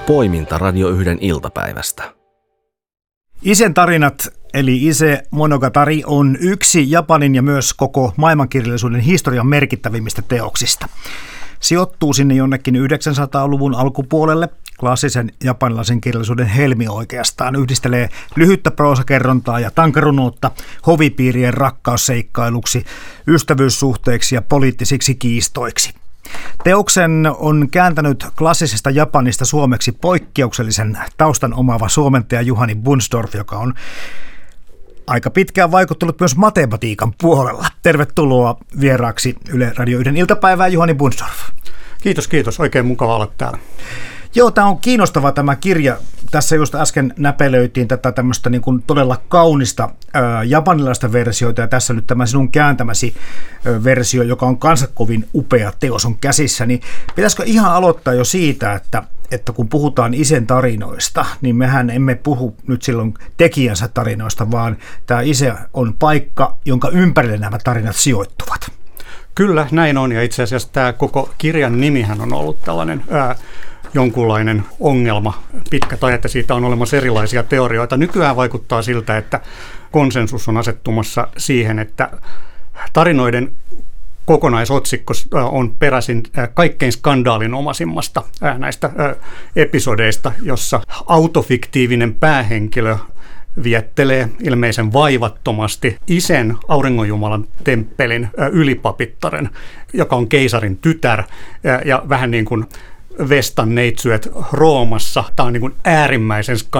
poiminta Radio 1 iltapäivästä. Isen tarinat, eli Ise Monogatari, on yksi Japanin ja myös koko maailmankirjallisuuden historian merkittävimmistä teoksista. Sijoittuu sinne jonnekin 900-luvun alkupuolelle. Klassisen japanilaisen kirjallisuuden helmi oikeastaan yhdistelee lyhyttä proosakerrontaa ja tankarunoutta hovipiirien rakkausseikkailuksi, ystävyyssuhteiksi ja poliittisiksi kiistoiksi. Teoksen on kääntänyt klassisesta Japanista suomeksi poikkeuksellisen taustan omaava suomentaja Juhani Bundstorff, joka on aika pitkään vaikuttanut myös matematiikan puolella. Tervetuloa vieraaksi Yle Radio 1 iltapäivään, Juhani Bundstorff. Kiitos. Oikein mukava olla täällä. Joo, tämä on kiinnostava tämä kirja. Tässä just äsken näpelöitiin tätä tämmöistä niin kuin todella kaunista japanilaista versiota, ja tässä nyt tämä sinun kääntämäsi versio, joka on kanssa kovin upea teos, on käsissä. Niin pitäisikö ihan aloittaa jo siitä, että kun puhutaan Isen tarinoista, niin mehän emme puhu nyt silloin tekijänsä tarinoista, vaan tämä Ise on paikka, jonka ympärille nämä tarinat sijoittuvat. Kyllä, näin on, ja itse asiassa tämä koko kirjan nimihän on ollut tällainen jonkunlainen ongelma pitkät ajat, ja siitä on olemassa erilaisia teorioita. Nykyään vaikuttaa siltä, että konsensus on asettumassa siihen, että tarinoiden kokonaisotsikko on peräisin kaikkein skandaalinomaisimmasta näistä episodeista, jossa autofiktiivinen päähenkilö viettelee ilmeisen vaivattomasti Isen auringonjumalan temppelin ylipapittaren, joka on keisarin tytär, ja vähän niin kuin Vestan neitsyet Roomassa. Tämä on niin kuin äärimmäisen